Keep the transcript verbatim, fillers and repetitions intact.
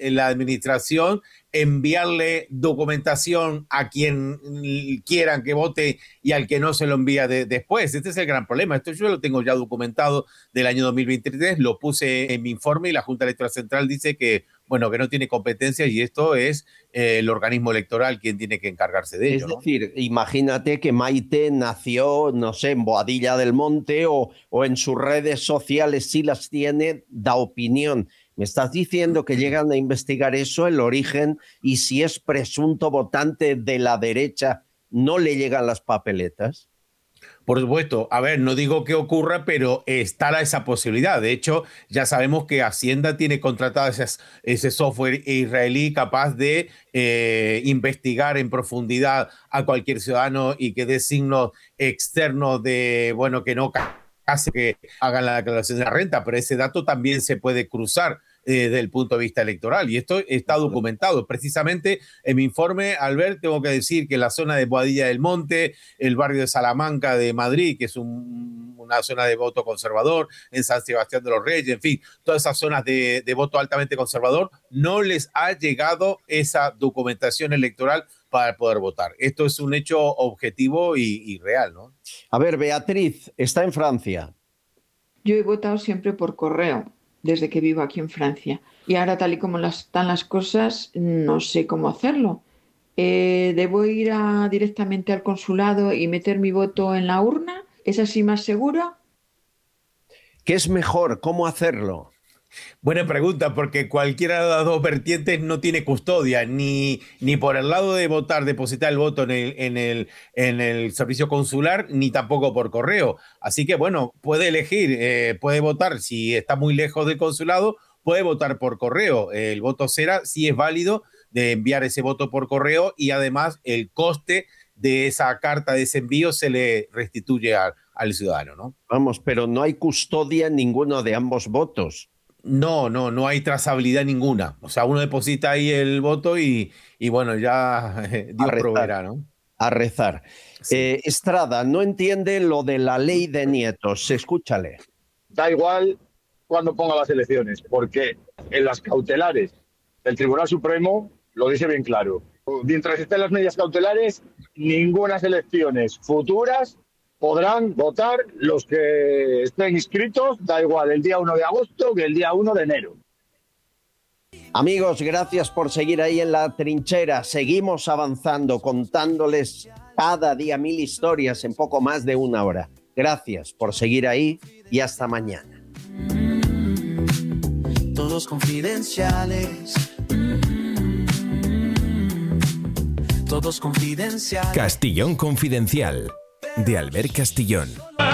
la administración enviarle documentación a quien quieran que vote y al que no se lo envía de, después. Este es el gran problema. Esto yo lo tengo ya documentado del año dos mil veintitrés, lo puse en mi informe y la Junta Electoral Central dice que, bueno, que no tiene competencia y esto es eh, el organismo electoral quien tiene que encargarse de ello. Es decir, ¿no? Imagínate que Maite nació, no sé, en Boadilla del Monte o, o en sus redes sociales, si las tiene, da opinión. ¿Me estás diciendo que llegan a investigar eso, el origen, y si es presunto votante de la derecha, no le llegan las papeletas? Por supuesto, a ver, no digo que ocurra, pero está esa posibilidad. De hecho, ya sabemos que Hacienda tiene contratado ese, ese software israelí capaz de eh, investigar en profundidad a cualquier ciudadano y que dé signos externos de, bueno, que no hace que hagan la declaración de la renta, pero ese dato también se puede cruzar eh, desde el punto de vista electoral y esto está documentado. Precisamente en mi informe, Albert, tengo que decir que la zona de Boadilla del Monte, el barrio de Salamanca de Madrid, que es un, una zona de voto conservador, en San Sebastián de los Reyes, en fin, todas esas zonas de, de voto altamente conservador, no les ha llegado esa documentación electoral para poder votar. Esto es un hecho objetivo y, y real, ¿no? A ver, Beatriz, está en Francia. Yo he votado siempre por correo, desde que vivo aquí en Francia. Y ahora, tal y como las, están las cosas, no sé cómo hacerlo. Eh, ¿Debo ir a, directamente al consulado y meter mi voto en la urna? ¿Es así más seguro? ¿Qué es mejor? ¿Cómo hacerlo? Buena pregunta, porque cualquiera de las dos vertientes no tiene custodia, ni, ni por el lado de votar, depositar el voto en el, en, el, en el servicio consular, ni tampoco por correo. Así que, bueno, puede elegir, eh, puede votar si está muy lejos del consulado, puede votar por correo. El voto cera sí es válido de enviar ese voto por correo y además el coste de esa carta, de ese envío, se le restituye a, al ciudadano, ¿no? Vamos, pero no hay custodia en ninguno de ambos votos. No, no, no hay trazabilidad ninguna. O sea, uno deposita ahí el voto y, y bueno, ya eh, Dios proveerá, ¿no? A rezar. Sí. Eh, Estrada, no entiende lo de la ley de nietos. Escúchale. Da igual cuando ponga las elecciones, porque en las cautelares el Tribunal Supremo lo dice bien claro. Mientras estén las medidas cautelares, ninguna elecciones futuras podrán votar los que estén inscritos, da igual el día uno de agosto que el día uno de enero. Amigos, gracias por seguir ahí en la trinchera. Seguimos avanzando, contándoles cada día mil historias en poco más de una hora. Gracias por seguir ahí y hasta mañana. Todos confidenciales. Todos confidenciales. Castillón Confidencial, de Albert Castillón.